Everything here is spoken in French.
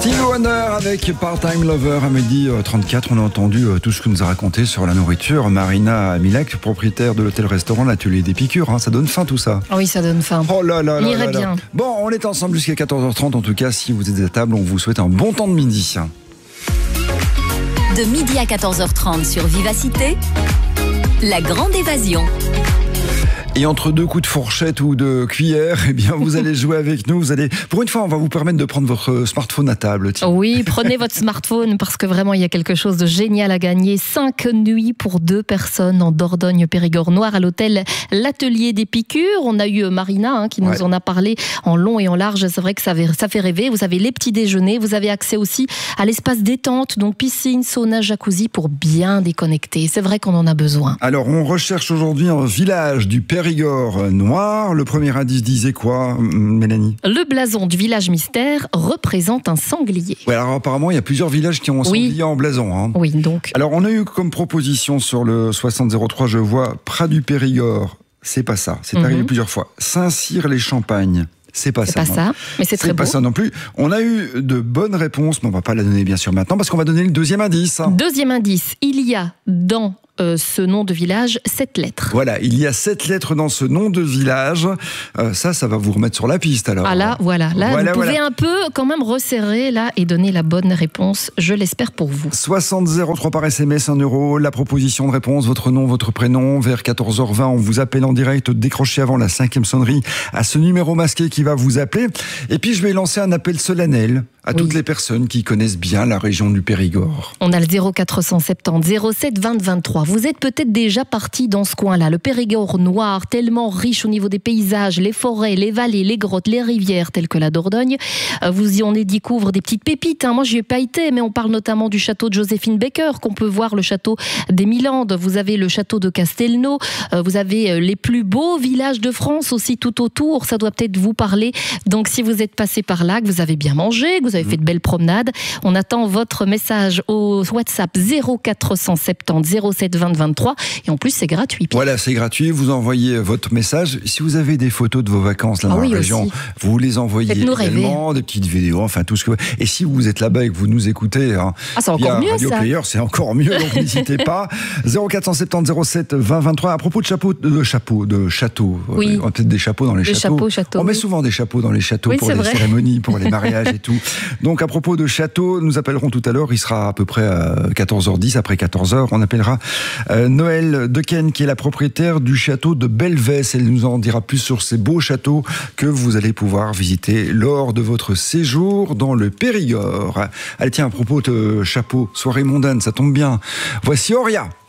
Stevie Wonder avec Part-Time Lover à midi 34. On a entendu tout ce que nous a raconté sur la nourriture Marina Milek, propriétaire de l'hôtel-restaurant L'Atelier des Piqûres. Ça donne faim tout ça. Oui, ça donne faim. Oh là là On là irait là là. bien. Bon, on est ensemble jusqu'à 14h30. En tout cas, si vous êtes à table, on vous souhaite un bon temps de midi. De midi à 14h30 sur Vivacité, la grande évasion. Et entre deux coups de fourchette ou de cuillère, eh bien, vous allez jouer avec nous. Pour une fois, on va vous permettre de prendre votre smartphone à table. Tiens. Oui, prenez votre smartphone parce que vraiment, il y a quelque chose de génial à gagner. 5 nuits pour 2 personnes en Dordogne-Périgord-Noire à l'hôtel L'Atelier des Piqûres. On a eu Marina qui nous en a parlé en long et en large. C'est vrai que ça fait rêver. Vous avez les petits déjeuners. Vous avez accès aussi à l'espace détente, donc piscine, sauna, jacuzzi pour bien déconnecter. C'est vrai qu'on en a besoin. Alors, on recherche aujourd'hui un village du Périgord noir. Le premier indice disait quoi, Mélanie ? Le blason du village mystère représente un sanglier. Ouais, alors apparemment, il y a plusieurs villages qui ont un sanglier en blason. Oui, donc. Alors, on a eu comme proposition sur le 6003, je vois Prat du Périgord. C'est pas ça. C'est arrivé plusieurs fois. Saint-Cyr-les-Champagnes. C'est pas ça, mais c'est très beau. C'est pas ça non plus. On a eu de bonnes réponses, mais on va pas la donner bien sûr maintenant parce qu'on va donner le deuxième indice. Deuxième indice, il y a dans ce nom de village 7 lettres. Voilà, il y a 7 lettres dans ce nom de village. Ça va vous remettre sur la piste alors. Ah là, voilà. Là, vous pouvez un peu quand même resserrer là et donner la bonne réponse, je l'espère pour vous. 6003 par SMS, 1 euro. La proposition de réponse, votre nom, votre prénom. Vers 14h20, on vous appelle en direct. Décrochez avant la 5e sonnerie à ce numéro masqué qui va vous appeler. Et puis, je vais lancer un appel solennel à toutes les personnes qui connaissent bien la région du Périgord. On a le 0470 07 20 23. Vous êtes peut-être déjà parti dans ce coin-là. Le Périgord noir, tellement riche au niveau des paysages, les forêts, les vallées, les grottes, les rivières, telles que la Dordogne. Vous y en découvre des petites pépites. Moi, j'y ai pas été, mais on parle notamment du château de Joséphine Baker, qu'on peut voir, le château des Milandes. Vous avez le château de Castelnau. Vous avez les plus beaux villages de France aussi tout autour. Ça doit peut-être vous parler. Donc, si vous êtes passé par là, que vous avez bien mangé, que vous avez fait de belles promenades, on attend votre message au WhatsApp 0470 07 20 23. Et en plus, c'est gratuit. Pierre. Voilà, c'est gratuit. Vous envoyez votre message. Si vous avez des photos de vos vacances là dans la région, vous les envoyez également, des petites vidéos, enfin tout ce que vous... Et si vous êtes là-bas et que vous nous écoutez, c'est encore mieux Radio ça. Player, c'est encore mieux, donc n'hésitez pas. 0470 07 20 23. À propos de châteaux, oui. On a peut-être des chapeaux dans les châteaux. On met souvent des chapeaux dans les châteaux pour les cérémonies, pour les mariages et tout. Donc à propos de châteaux, nous appellerons tout à l'heure, il sera à peu près à 14h10, après 14h, on appellera Noël Dequesne, qui est la propriétaire du château de Belvès. Elle nous en dira plus sur ces beaux châteaux que vous allez pouvoir visiter lors de votre séjour dans le Périgord. Allez, tiens, à propos de chapeau, soirée mondaine, ça tombe bien. Voici Auria.